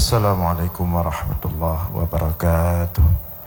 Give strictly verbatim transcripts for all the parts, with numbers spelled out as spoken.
Assalamualaikum warahmatullahi wabarakatuh.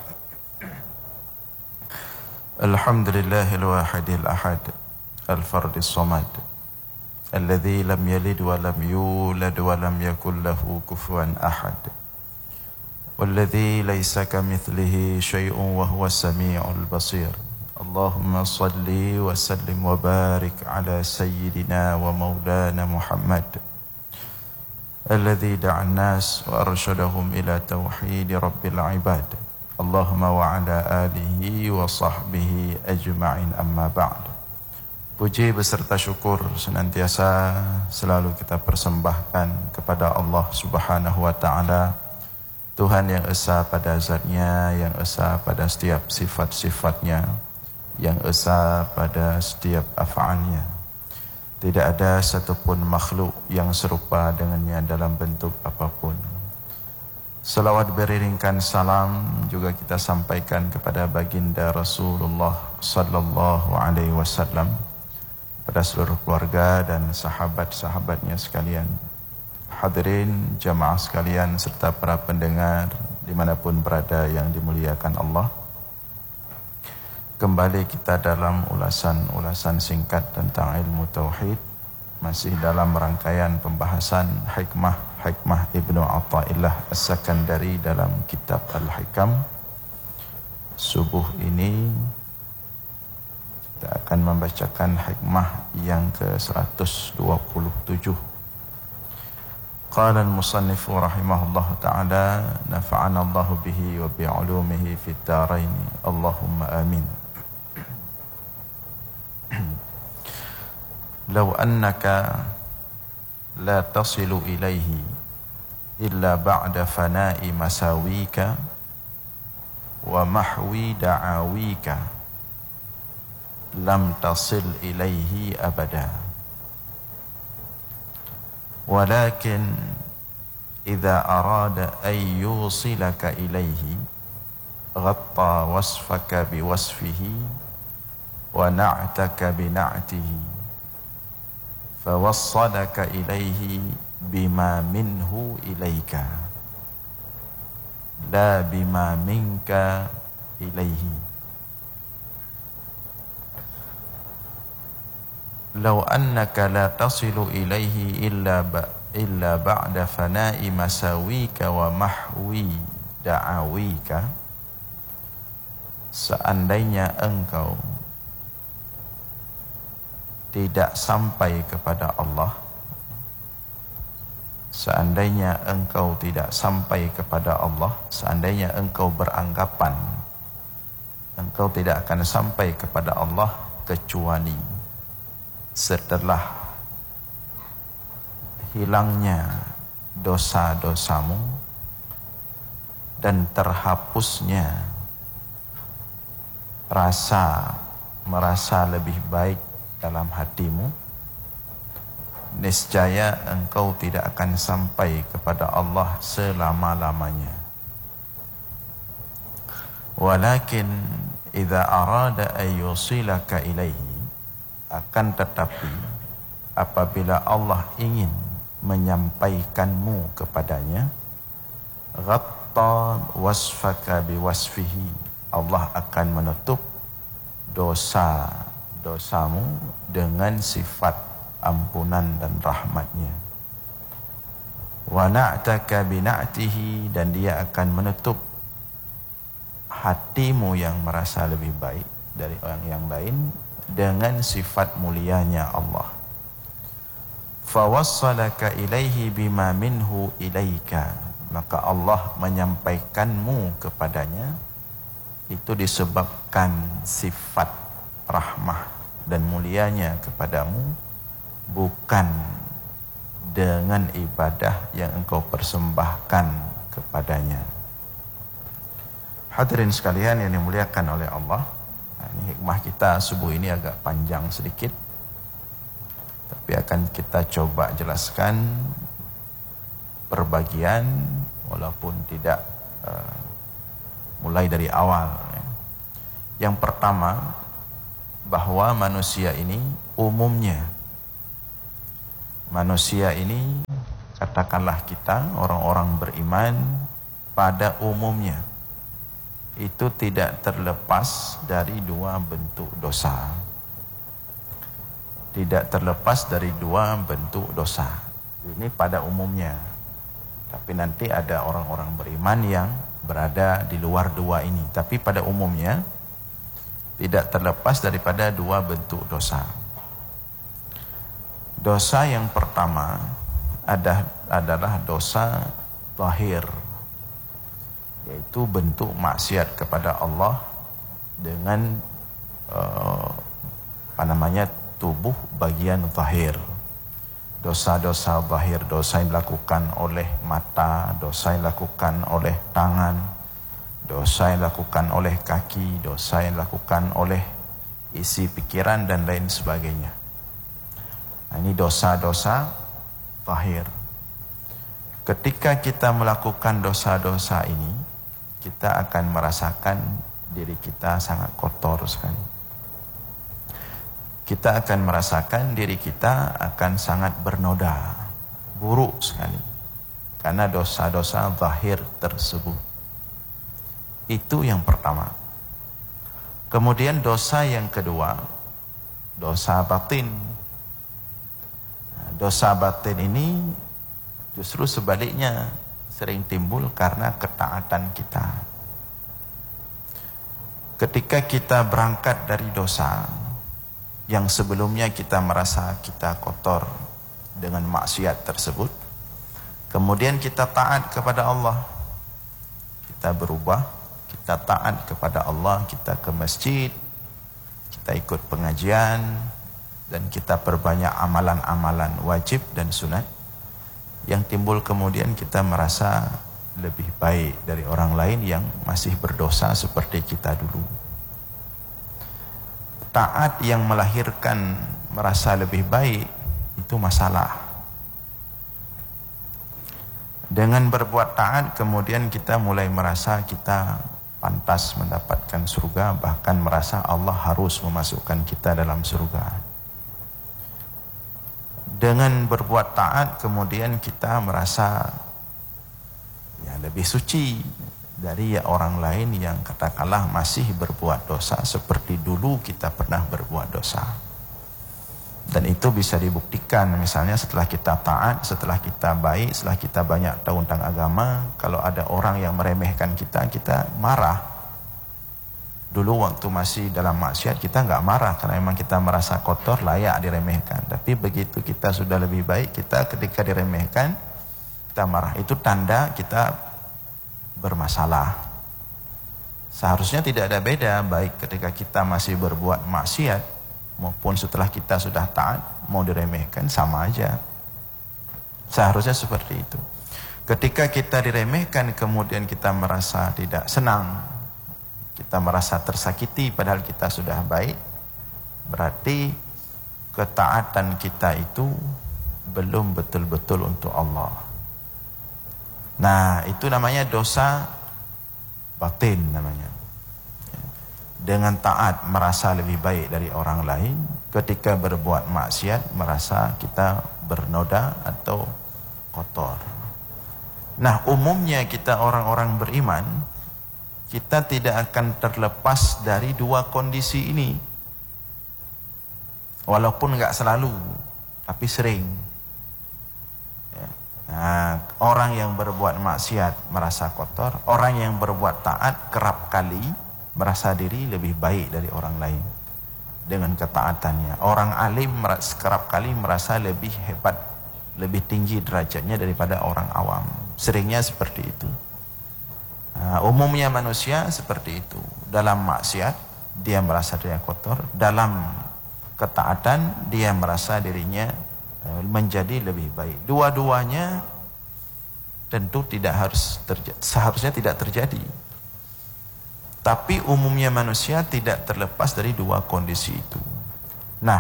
Alhamdulillahil wahidil ahad, al-fardis samad, alladzi lam yalid wa lam yulad wa lam yakul lahu kufuwan ahad, walladzi laysa kamithlihi syai'un wa huwas sami'ul basir. Allahumma salli wa sallim wa barik ala sayyidina wa maulana Muhammad alladzi da'a an-nas wa arsyadahum ila tauhid rabbil ibad. Allahumma wa ala alihi wa sahbihi ajma'in, amma ba'd. Puji beserta syukur senantiasa selalu kita persembahkan kepada Allah Subhanahu wa taala, Tuhan yang esa pada zatnya, yang esa pada setiap sifat-sifatnya, yang esa pada setiap af'alnya. Tidak ada satupun makhluk yang serupa dengannya dalam bentuk apapun. Salawat beriringkan salam juga kita sampaikan kepada baginda Rasulullah sallallahu alaihi wasallam, pada seluruh keluarga dan sahabat-sahabatnya sekalian. Hadirin jamaah sekalian serta para pendengar dimanapun berada yang dimuliakan Allah. Kembali kita dalam ulasan-ulasan singkat tentang ilmu tauhid, masih dalam rangkaian pembahasan hikmah-hikmah Ibnu Athaillah As-Sakandari dalam kitab Al-Hikam. Subuh ini kita akan membacakan hikmah yang ke seratus dua puluh tujuh. Qala al-musannifu rahimahullah ta'ala, nafa'ana Allahu bihi wa bi'ulumihi fid daraini, Allahumma amin. Law annaka la tasilu ilaihi illa ba'da fana'i masawika wa mahwi da'awika lam tasil ilaihi abada. Walakin idza arada an yusilaka ilaihi ghatta wasfaka biwasfihi wa na'taka bina'tihi fawassalaka ilaihi bima minhu ilaika la bima minka ilaihi. Law annaka la tasilu ilaihi illa ba illa ba'da fana'i masawika wa mahwi da'awika, seandainya engkau tidak sampai kepada Allah, seandainya engkau tidak sampai kepada Allah, seandainya engkau beranggapan engkau tidak akan sampai kepada Allah kecuali setelah hilangnya dosa-dosamu dan terhapusnya rasa merasa lebih baik dalam hatimu, niscaya engkau tidak akan sampai kepada Allah selama-lamanya. Walakin idza arada an yusilaka ilaihi, akan tetapi apabila Allah ingin menyampaikanmu kepadanya, ghatta wasfaka biwasfihi, Allah akan menutup dosa dosamu dengan sifat ampunan dan rahmatnya. Wa na'taka bina'tihi, dan dia akan menutup hatimu yang merasa lebih baik dari orang yang lain dengan sifat mulianya Allah. Fawassalaka ilaihi bima minhu ilaika, maka Allah menyampaikanmu kepadanya itu disebabkan sifat rahmah dan mulianya kepadamu, bukan dengan ibadah yang engkau persembahkan kepadanya. Hadirin sekalian yang dimuliakan oleh Allah, nah, ini hikmah kita subuh ini agak panjang sedikit, tapi akan kita coba jelaskan perbagian walaupun tidak uh, mulai dari awal. Yang pertama, bahwa manusia ini umumnya manusia ini katakanlah kita orang-orang beriman pada umumnya itu tidak terlepas dari dua bentuk dosa. Tidak terlepas dari dua bentuk dosa. Ini pada umumnya. Tapi nanti ada orang-orang beriman yang berada di luar dua ini. Tapi pada umumnya tidak terlepas daripada dua bentuk dosa. Dosa yang pertama ada, adalah dosa zahir, yaitu bentuk maksiat kepada Allah dengan uh, apa namanya tubuh bagian zahir. Dosa-dosa zahir, dosa yang dilakukan oleh mata, dosa yang dilakukan oleh tangan, dosa yang dilakukan oleh kaki, dosa yang dilakukan oleh isi pikiran dan lain sebagainya. Nah, ini dosa-dosa zahir. Ketika kita melakukan dosa-dosa ini, kita akan merasakan diri kita sangat kotor sekali. Kita akan merasakan diri kita akan sangat bernoda, buruk sekali, karena dosa-dosa zahir tersebut. Itu yang pertama. Kemudian dosa yang kedua, dosa batin. Dosa batin ini justru sebaliknya sering timbul karena ketaatan kita. Ketika kita berangkat dari dosa yang sebelumnya kita merasa kita kotor dengan maksiat tersebut, kemudian kita taat kepada Allah, kita berubah, kita taat kepada Allah, kita ke masjid, kita ikut pengajian, dan kita perbanyak amalan-amalan wajib dan sunat, yang timbul kemudian kita merasa lebih baik dari orang lain yang masih berdosa seperti kita dulu. Taat yang melahirkan merasa lebih baik itu masalah. Dengan berbuat taat kemudian kita mulai merasa kita pantas mendapatkan surga, bahkan merasa Allah harus memasukkan kita dalam surga. Dengan berbuat taat kemudian kita merasa ya lebih suci dari ya orang lain yang katakanlah masih berbuat dosa seperti dulu kita pernah berbuat dosa. Dan itu bisa dibuktikan misalnya setelah kita taat, setelah kita baik, setelah kita banyak tahu tentang agama, kalau ada orang yang meremehkan kita, kita marah. Dulu waktu masih dalam maksiat kita nggak marah karena memang kita merasa kotor, layak diremehkan. Tapi begitu kita sudah lebih baik, kita ketika diremehkan kita marah. Itu tanda kita bermasalah. Seharusnya tidak ada beda baik ketika kita masih berbuat maksiat maupun setelah kita sudah taat, mau diremehkan sama aja. Seharusnya seperti itu. Ketika kita diremehkan kemudian kita merasa tidak senang, kita merasa tersakiti padahal kita sudah baik, berarti ketaatan kita itu belum betul-betul untuk Allah. Nah, itu namanya dosa batin namanya. Dengan taat merasa lebih baik dari orang lain, ketika berbuat maksiat merasa kita bernoda atau kotor. Nah, umumnya kita orang-orang beriman, kita tidak akan terlepas dari dua kondisi ini. Walaupun enggak selalu, tapi sering. Ya. Nah, orang yang berbuat maksiat merasa kotor, orang yang berbuat taat kerap kali merasa diri lebih baik dari orang lain dengan ketaatannya. Orang alim kerap kali merasa lebih hebat, lebih tinggi derajatnya daripada orang awam. Seringnya seperti itu. Nah, umumnya manusia seperti itu. Dalam maksiat dia merasa dirinya kotor, dalam ketaatan dia merasa dirinya menjadi lebih baik. Dua-duanya tentu tidak harus terjadi, seharusnya tidak terjadi. Tapi umumnya manusia tidak terlepas dari dua kondisi itu. Nah,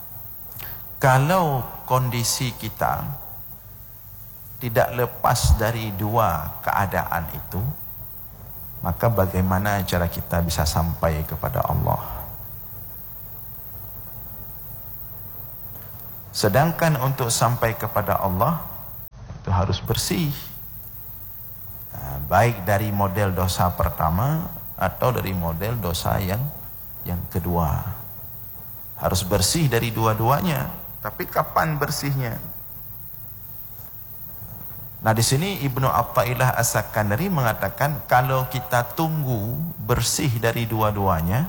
kalau kondisi kita tidak lepas dari dua keadaan itu, maka bagaimana cara kita bisa sampai kepada Allah? Sedangkan untuk sampai kepada Allah, itu harus bersih. Nah, baik dari model dosa pertama atau dari model dosa yang yang kedua. Harus bersih dari dua-duanya. Tapi kapan bersihnya? Nah, di sini Ibnu Athaillah As-Sakandari mengatakan kalau kita tunggu bersih dari dua-duanya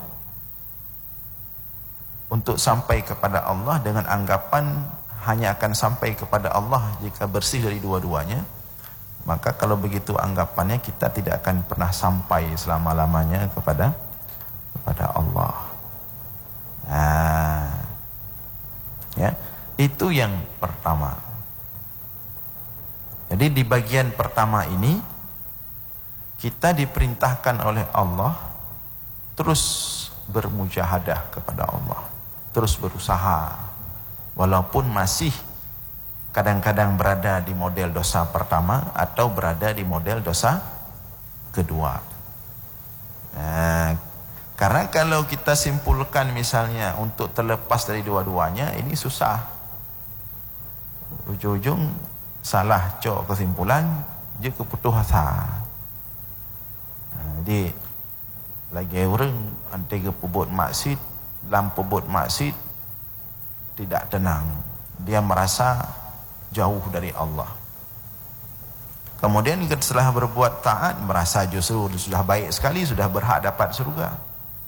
untuk sampai kepada Allah dengan anggapan hanya akan sampai kepada Allah jika bersih dari dua-duanya, maka kalau begitu anggapannya kita tidak akan pernah sampai selama-lamanya kepada kepada Allah. Nah, ya, itu yang pertama. Jadi di bagian pertama ini kita diperintahkan oleh Allah terus bermujahadah kepada Allah, terus berusaha walaupun masih kadang-kadang berada di model dosa pertama atau berada di model dosa kedua. Nah, karena kalau kita simpulkan misalnya untuk terlepas dari dua-duanya, ini susah. Ujung-ujung salah cok kesimpulan, dia keputus asa. Nah, jadi lagi orang antara pebut maksud, dalam pebut maksud tidak tenang. Dia merasa jauh dari Allah. Kemudian setelah berbuat taat, merasa justru sudah baik sekali, sudah berhak dapat surga.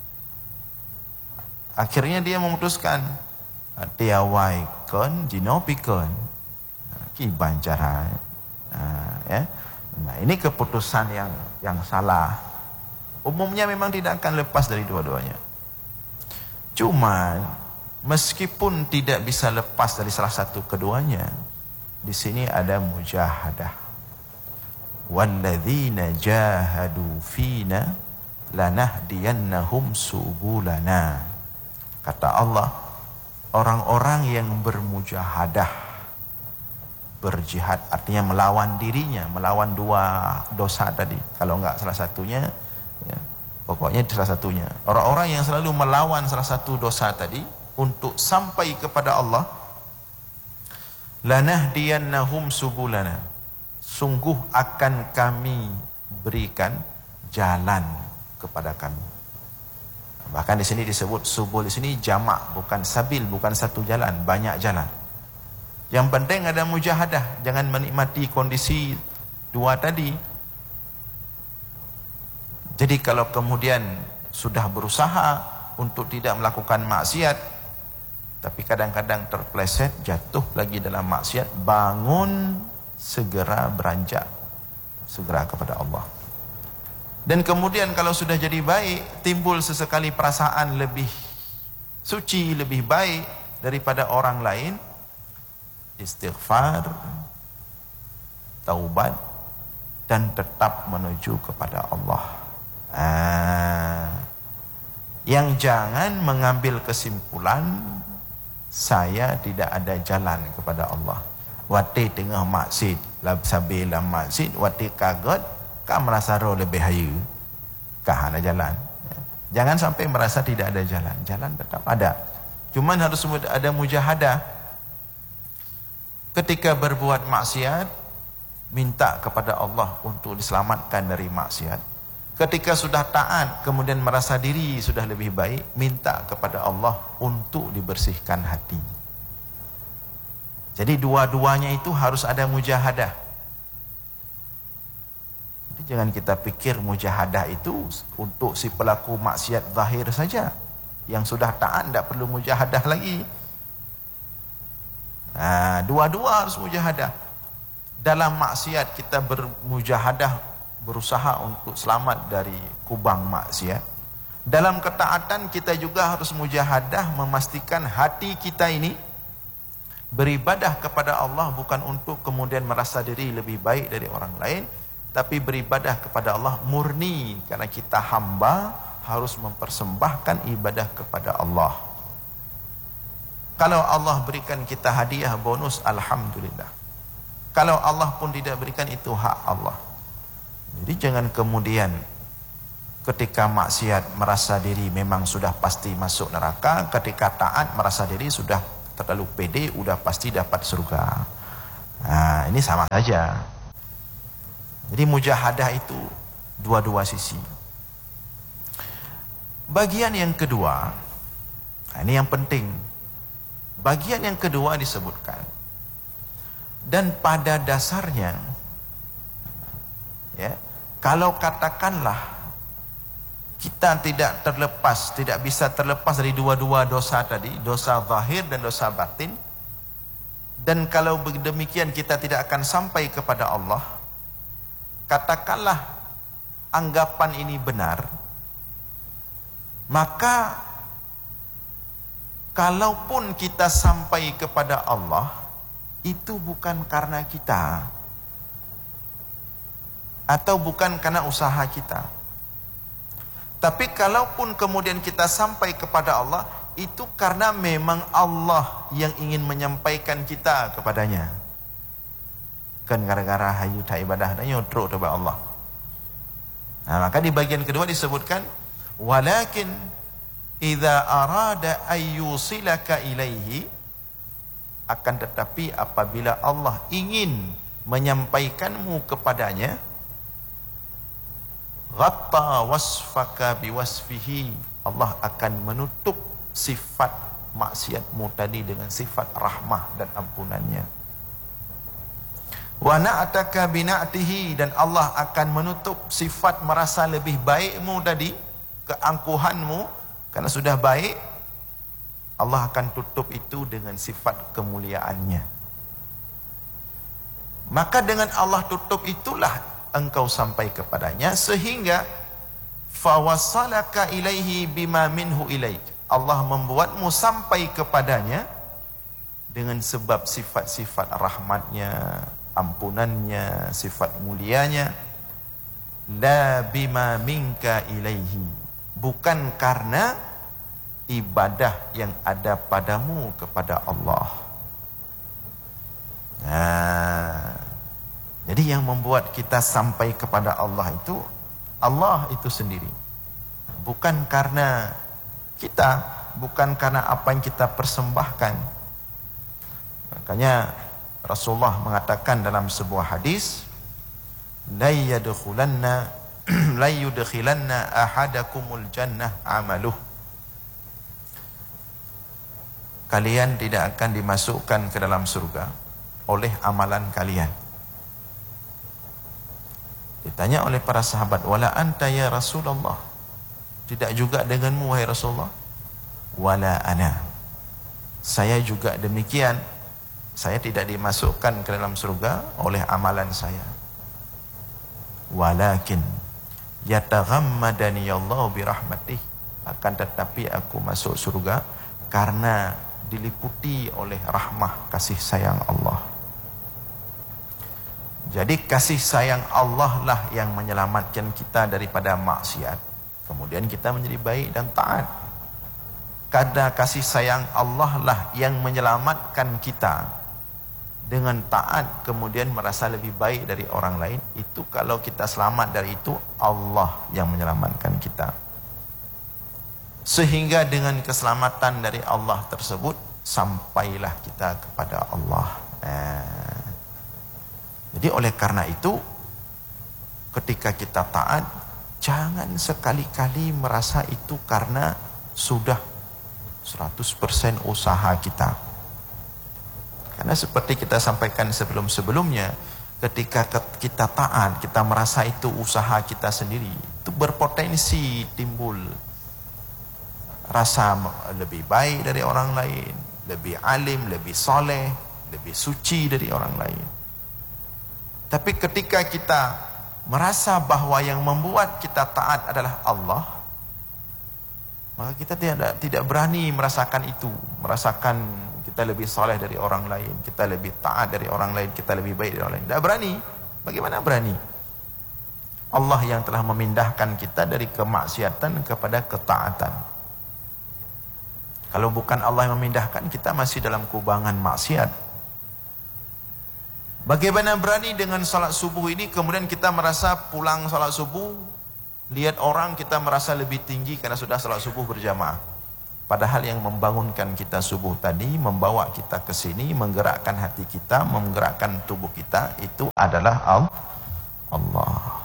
Akhirnya dia memutuskan tiawai kon jinopikon kiban cara. Nah, ya. Nah, ini keputusan yang yang salah. Umumnya memang tidak akan lepas dari dua-duanya. Cuman meskipun tidak bisa lepas dari salah satu keduanya, di sini ada mujahadah. Walladzina jahadu fina lanahdiyannahum subulana. Kata Allah, orang-orang yang bermujahadah, berjihad artinya melawan dirinya, melawan dua dosa tadi. Kalau enggak salah satunya, ya, pokoknya salah satunya. Orang-orang yang selalu melawan salah satu dosa tadi untuk sampai kepada Allah, lanahdiyannahum subulana. Sungguh akan kami berikan jalan kepada kami. Bahkan di sini disebut subul, di sini jamak, bukan sabil, bukan satu jalan, banyak jalan. Yang penting ada mujahadah, jangan menikmati kondisi dua tadi. Jadi kalau kemudian sudah berusaha untuk tidak melakukan maksiat, tapi kadang-kadang terpleset, jatuh lagi dalam maksiat, bangun, segera beranjak, segera kepada Allah. Dan kemudian kalau sudah jadi baik, timbul sesekali perasaan lebih suci, lebih baik daripada orang lain, istighfar, taubat, dan tetap menuju kepada Allah. Ah, yang jangan mengambil kesimpulan saya tidak ada jalan kepada Allah. Wati tengah maksud, lab sabil lam maksud, wati kaget, kah merasa roh lebih hayu, kah ada jalan. Jangan sampai merasa tidak ada jalan. Jalan tetap ada. Cuman harus ada mujahadah. Ketika berbuat maksiat, minta kepada Allah untuk diselamatkan dari maksiat. Ketika sudah taat, kemudian merasa diri sudah lebih baik, minta kepada Allah untuk dibersihkan hati. Jadi dua-duanya itu harus ada mujahadah. Jadi jangan kita pikir mujahadah itu untuk si pelaku maksiat zahir saja. Yang sudah taat tidak perlu mujahadah lagi. Nah, dua-dua harus mujahadah. Dalam maksiat kita bermujahadah, berusaha untuk selamat dari kubang maksiat. Dalam ketaatan kita juga harus mujahadah memastikan hati kita ini beribadah kepada Allah bukan untuk kemudian merasa diri lebih baik dari orang lain, tapi beribadah kepada Allah murni karena kita hamba harus mempersembahkan ibadah kepada Allah. Kalau Allah berikan kita hadiah bonus, alhamdulillah. Kalau Allah pun tidak berikan, itu hak Allah. Jadi jangan kemudian ketika maksiat merasa diri memang sudah pasti masuk neraka, ketika taat merasa diri sudah terlalu pede, sudah pasti dapat surga. Nah, ini sama saja. Jadi mujahadah itu dua-dua sisi. Bagian yang kedua, nah ini yang penting. Bagian yang kedua disebutkan, dan pada dasarnya, ya, kalau katakanlah kita tidak terlepas, tidak bisa terlepas dari dua-dua dosa tadi, dosa zahir dan dosa batin, dan kalau demikian kita tidak akan sampai kepada Allah, katakanlah anggapan ini benar, maka kalaupun kita sampai kepada Allah, itu bukan karena kita, atau bukan karena usaha kita. Tapi kalaupun kemudian kita sampai kepada Allah, itu karena memang Allah yang ingin menyampaikan kita kepadanya. Kan gara-gara hayu tak ibadah dan nyodro kepada Allah. Nah, maka di bagian kedua disebutkan, walakin idza arada ayyusilaka ilaihi, akan tetapi apabila Allah ingin menyampaikanmu kepadanya, ghatta wasfaka biwasfihi, Allah akan menutup sifat maksiatmu tadi dengan sifat rahmah dan ampunannya. Wa na'ataka bina'tihi, dan Allah akan menutup sifat merasa lebih baikmu tadi, keangkuhanmu. Karena sudah baik, Allah akan tutup itu dengan sifat kemuliaannya. Maka dengan Allah tutup itulah engkau sampai kepadanya, sehingga fawasalaka ilaihi bima minhu ilaik, Allah membuatmu sampai kepadanya dengan sebab sifat-sifat rahmatnya, ampunannya, sifat mulianya. La bima minka ilaihi, bukan karena ibadah yang ada padamu kepada Allah. Nah, jadi yang membuat kita sampai kepada Allah itu Allah itu sendiri, bukan karena kita, bukan karena apa yang kita persembahkan. Makanya Rasulullah mengatakan dalam sebuah hadis, la yadkhulanna la yudkhilanna ahadakumul jannah amaluh, kalian tidak akan dimasukkan ke dalam surga oleh amalan kalian. Ditanya oleh para sahabat, wala anta ya Rasulullah, tidak juga denganmu wahai Rasulullah? Wala ana, saya juga demikian, saya tidak dimasukkan ke dalam surga oleh amalan saya. Walakin yataghammadani Allah birahmatih, akan tetapi aku masuk surga karena diliputi oleh rahmah kasih sayang Allah. Jadi kasih sayang Allah lah yang menyelamatkan kita daripada maksiat, kemudian kita menjadi baik dan taat. Karena kasih sayang Allah lah yang menyelamatkan kita dengan taat, kemudian merasa lebih baik dari orang lain. Itu kalau kita selamat dari itu, Allah yang menyelamatkan kita. Sehingga dengan keselamatan dari Allah tersebut, sampailah kita kepada Allah. Nah, jadi oleh karena itu, ketika kita taat, jangan sekali-kali merasa itu karena sudah seratus persen usaha kita. Karena seperti kita sampaikan sebelum-sebelumnya, ketika kita taat, kita merasa itu usaha kita sendiri, itu berpotensi timbul rasa lebih baik dari orang lain, lebih alim, lebih soleh, lebih suci dari orang lain. Tapi ketika kita merasa bahwa yang membuat kita taat adalah Allah, maka kita tidak tidak berani merasakan itu, merasakan kita lebih soleh dari orang lain, kita lebih taat dari orang lain, kita lebih baik dari orang lain. Tidak berani. Bagaimana berani? Allah yang telah memindahkan kita dari kemaksiatan kepada ketaatan. Kalau bukan Allah yang memindahkan, kita masih dalam kubangan maksiat. Bagaimana berani dengan salat subuh ini, kemudian kita merasa pulang salat subuh, lihat orang kita merasa lebih tinggi karena sudah salat subuh berjamaah. Padahal yang membangunkan kita subuh tadi, membawa kita ke sini, menggerakkan hati kita, menggerakkan tubuh kita, itu adalah Allah.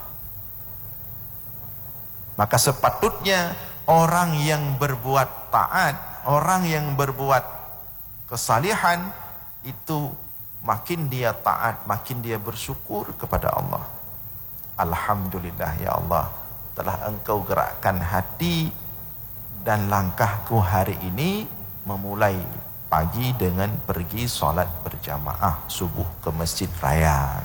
Maka sepatutnya orang yang berbuat taat, orang yang berbuat kesalihan, itu makin dia taat, makin dia bersyukur kepada Allah. Alhamdulillah ya Allah, telah engkau gerakkan hati dan langkahku hari ini memulai pagi dengan pergi solat berjamaah subuh ke Masjid Raya.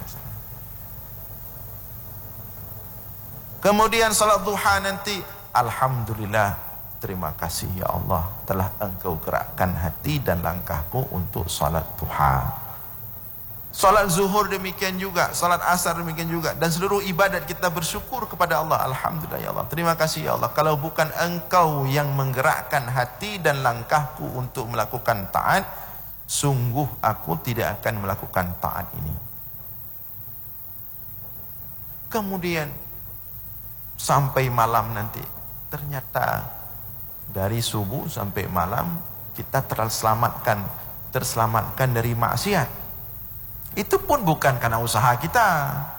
Kemudian solat duha nanti, alhamdulillah, terima kasih ya Allah telah engkau gerakkan hati dan langkahku untuk solat duha. Salat zuhur demikian juga, salat asar demikian juga, dan seluruh ibadat kita bersyukur kepada Allah. Alhamdulillah ya Allah, terima kasih ya Allah, kalau bukan engkau yang menggerakkan hati dan langkahku untuk melakukan taat, sungguh aku tidak akan melakukan taat ini. Kemudian sampai malam nanti, ternyata dari subuh sampai malam kita terselamatkan, terselamatkan dari maksiat. Itu pun bukan karena usaha kita,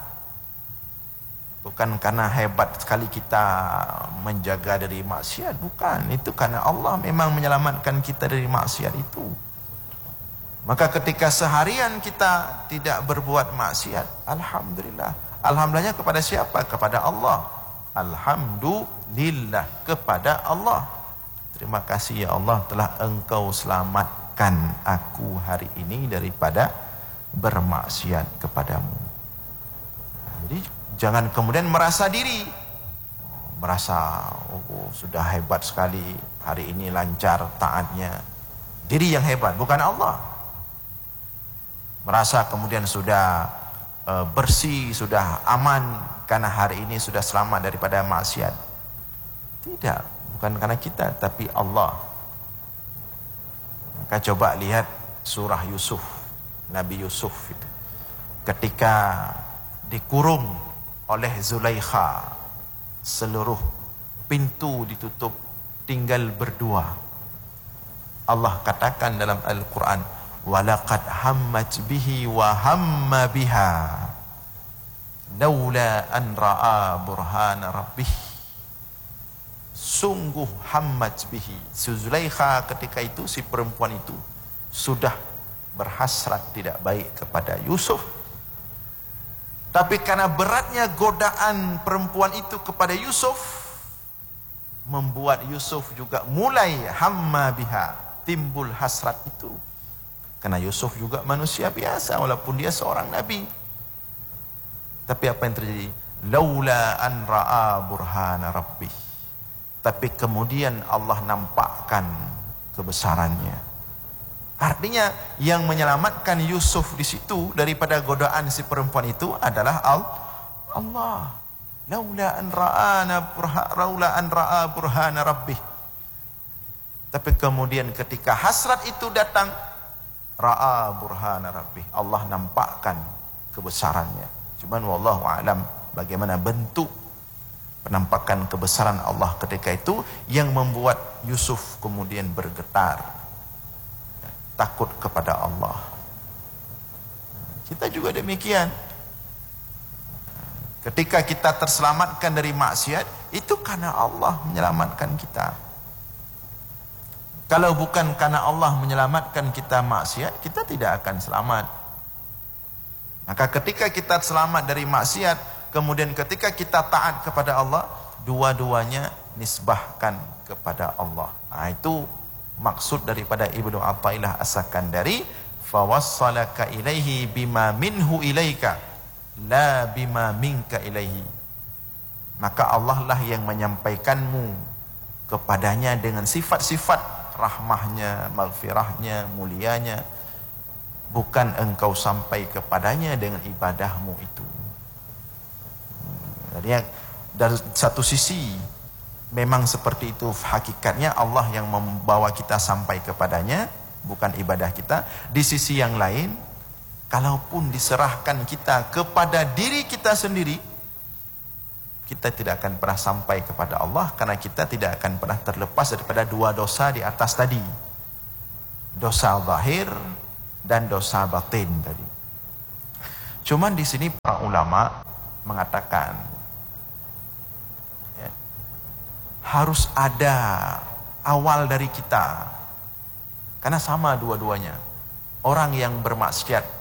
bukan karena hebat sekali kita menjaga dari maksiat, bukan. Itu karena Allah memang menyelamatkan kita dari maksiat itu. Maka ketika seharian kita tidak berbuat maksiat, alhamdulillah. Alhamdulillahnya kepada siapa? Kepada Allah. Alhamdulillah kepada Allah. Terima kasih ya Allah telah engkau selamatkan aku hari ini daripada bermaksiat kepadamu. Jadi jangan kemudian merasa diri, merasa oh, sudah hebat sekali hari ini lancar taatnya. Diri yang hebat, bukan Allah. Merasa kemudian sudah e, bersih, sudah aman karena hari ini sudah selamat daripada maksiat. Tidak, bukan karena kita, tapi Allah. Maka coba lihat surah Yusuf. Nabi Yusuf itu ketika dikurung oleh Zulaikha, seluruh pintu ditutup, tinggal berdua. Allah katakan dalam Al-Quran, walaqad hammat bihi wa hamma biha laula an ra'a burhana rabbih. Sungguh hammat bihi, Zulaikha ketika itu, si perempuan itu sudah berhasrat tidak baik kepada Yusuf, tapi karena beratnya godaan perempuan itu kepada Yusuf, membuat Yusuf juga mulai hamma biha, timbul hasrat itu. Karena Yusuf juga manusia biasa walaupun dia seorang nabi. Tapi apa yang terjadi? Laula an ra'a burhana rabbih. Tapi kemudian Allah nampakkan kebesarannya. Artinya yang menyelamatkan Yusuf di situ daripada godaan si perempuan itu adalah Allah. Laula an ra'ana laula an ra'a burhana rabbih. Tapi kemudian ketika hasrat itu datang, ra'a burhana rabbih, Allah nampakkan kebesarannya. Cuman wallahu a'lam bagaimana bentuk penampakan kebesaran Allah ketika itu yang membuat Yusuf kemudian bergetar, takut kepada Allah. Kita juga demikian. Ketika kita terselamatkan dari maksiat, itu karena Allah menyelamatkan kita. Kalau bukan karena Allah menyelamatkan kita maksiat, kita tidak akan selamat. Maka ketika kita selamat dari maksiat, kemudian ketika kita taat kepada Allah, dua-duanya nisbahkan kepada Allah. Nah, itu maksud daripada Ibnu Athaillah As-Sakandari, fawassalaka ilaihi bima minhu ilaika la bima minka ilaihi. Maka Allah lah yang menyampaikanmu kepadanya dengan sifat-sifat rahmahnya, maghfirahnya, mulianya, bukan engkau sampai kepadanya dengan ibadahmu itu. Jadi dari satu sisi memang seperti itu hakikatnya, Allah yang membawa kita sampai kepadanya, bukan ibadah kita. Di sisi yang lain, kalaupun diserahkan kita kepada diri kita sendiri, kita tidak akan pernah sampai kepada Allah, karena kita tidak akan pernah terlepas daripada dua dosa di atas tadi. Dosa zahir dan dosa batin tadi. Cuman di sini para ulama mengatakan ya, harus ada awal dari kita. Karena sama dua-duanya. Orang yang bermaksiat